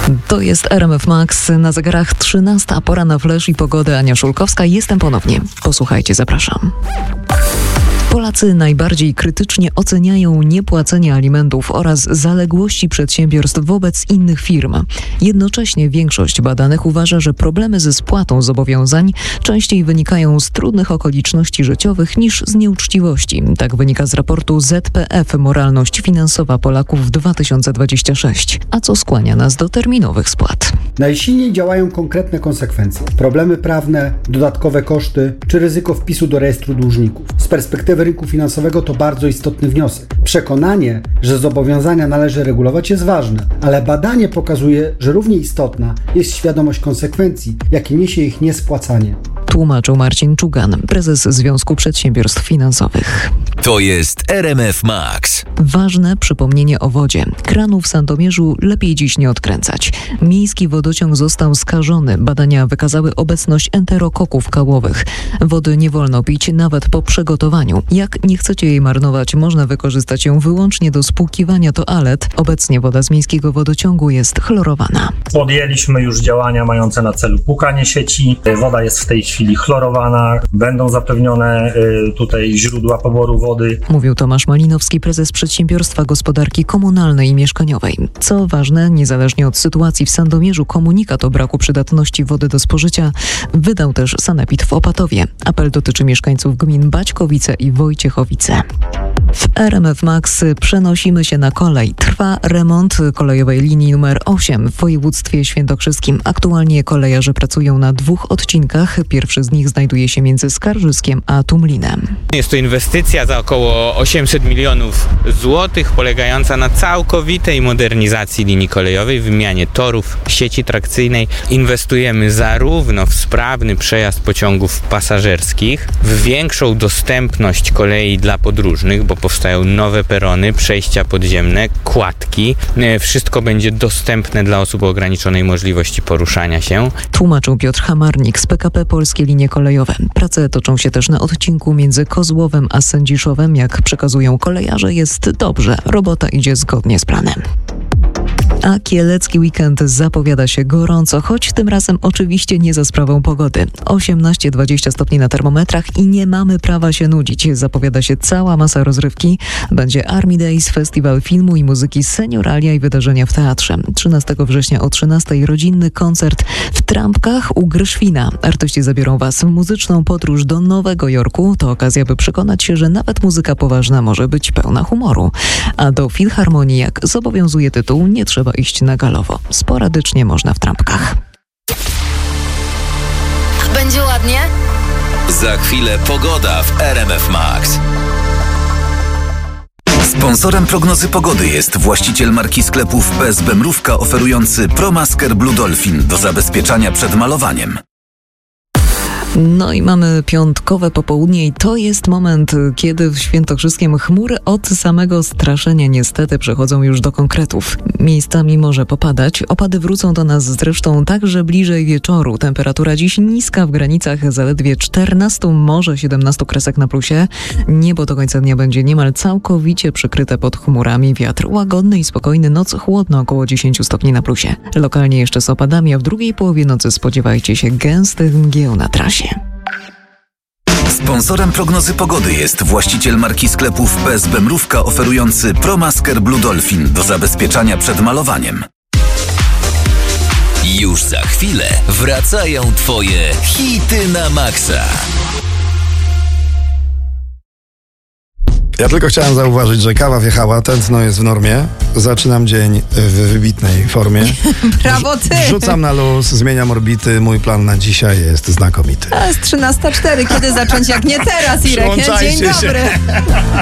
To jest RMF Max, na zegarach 13, pora na flash i pogodę. Ania Szulkowska, jestem ponownie. Posłuchajcie, zapraszam. Polacy najbardziej krytycznie oceniają niepłacenie alimentów oraz zaległości przedsiębiorstw wobec innych firm. Jednocześnie większość badanych uważa, że problemy ze spłatą zobowiązań częściej wynikają z trudnych okoliczności życiowych niż z nieuczciwości. Tak wynika z raportu ZPF Moralność finansowa Polaków 2026. A co skłania nas do terminowych spłat? Najsilniej działają konkretne konsekwencje. Problemy prawne, dodatkowe koszty czy ryzyko wpisu do rejestru dłużników. Z perspektywy rynku finansowego to bardzo istotny wniosek. Przekonanie, że zobowiązania należy regulować, jest ważne, ale badanie pokazuje, że równie istotna jest świadomość konsekwencji, jakie niesie ich niespłacanie. Tłumaczył Marcin Czugan, prezes Związku Przedsiębiorstw Finansowych. To jest RMF Max. Ważne przypomnienie o wodzie. Kranu w Sandomierzu lepiej dziś nie odkręcać. Miejski wodociąg został skażony. Badania wykazały obecność enterokoków kałowych. Wody nie wolno pić nawet po przygotowaniu. Jak nie chcecie jej marnować, można wykorzystać ją wyłącznie do spłukiwania toalet. Obecnie woda z miejskiego wodociągu jest chlorowana. Podjęliśmy już działania mające na celu płukanie sieci. Woda jest w tej chwili chlorowana. Będą zapewnione tutaj źródła poboru wody. Mówił Tomasz Malinowski, prezes Przedsiębiorstwa Gospodarki Komunalnej i Mieszkaniowej. Co ważne, niezależnie od sytuacji w Sandomierzu, komunikat o braku przydatności wody do spożycia wydał też sanepid w Opatowie. Apel dotyczy mieszkańców gmin Baćkowice i Wojciechowice. W RMF Max przenosimy się na kolej. Trwa remont kolejowej linii numer 8 w województwie świętokrzyskim. Aktualnie kolejarze pracują na 2 odcinkach. Pierwszy z nich znajduje się między Skarżyskiem a Tumlinem. Jest to inwestycja za około 800 milionów złotych, polegająca na całkowitej modernizacji linii kolejowej, wymianie torów, sieci trakcyjnej. Inwestujemy zarówno w sprawny przejazd pociągów pasażerskich, w większą dostępność kolei dla podróżnych, bo powstają nowe perony, przejścia podziemne, kładki. Wszystko będzie dostępne dla osób o ograniczonej możliwości poruszania się. Tłumaczył Piotr Hamarnik z PKP Polskie Linie Kolejowe. Prace toczą się też na odcinku między Kozłowem a Sędziszowem. Jak przekazują kolejarze, jest dobrze. Robota idzie zgodnie z planem. A kielecki weekend zapowiada się gorąco, choć tym razem oczywiście nie za sprawą pogody. 18-20 stopni na termometrach i nie mamy prawa się nudzić. Zapowiada się cała masa rozrywki. Będzie Army Days, festiwal filmu i muzyki, seniораlia i wydarzenia w teatrze. 13 września o 13 rodzinny koncert w Trampkach u Gryszwina. Artyści zabiorą Was w muzyczną podróż do Nowego Jorku. To okazja, by przekonać się, że nawet muzyka poważna może być pełna humoru. A do Filharmonii, jak zobowiązuje tytuł, nie trzeba iść na galowo. Sporadycznie można w Trampkach. Będzie ładnie? Za chwilę pogoda w RMF Max. Sponsorem prognozy pogody jest właściciel marki sklepów PSB Mrówka, oferujący ProMasker Blue Dolphin do zabezpieczania przed malowaniem. No i mamy piątkowe popołudnie i to jest moment, kiedy w Świętokrzyskiem chmury od samego straszenia niestety przechodzą już do konkretów. Miejscami może popadać. Opady wrócą do nas zresztą także bliżej wieczoru. Temperatura dziś niska w granicach zaledwie 14, może 17 kresek na plusie. Niebo do końca dnia będzie niemal całkowicie przykryte pod chmurami. Wiatr łagodny i spokojny, noc chłodno, około 10 stopni na plusie. Lokalnie jeszcze z opadami, a w drugiej połowie nocy spodziewajcie się gęstych mgieł na trasie. Sponsorem prognozy pogody jest właściciel marki sklepów PSB Mrówka, oferujący ProMasker Blue Dolphin do zabezpieczania przed malowaniem. Już za chwilę wracają Twoje hity na maksa. Ja tylko chciałem zauważyć, że kawa wjechała, tętno jest w normie. Zaczynam dzień w wybitnej formie. Brawo ty! Rzucam na luz, zmieniam orbity. Mój plan na dzisiaj jest znakomity. A jest 13:04. Kiedy zacząć jak nie teraz, Irek? Dzień dobry.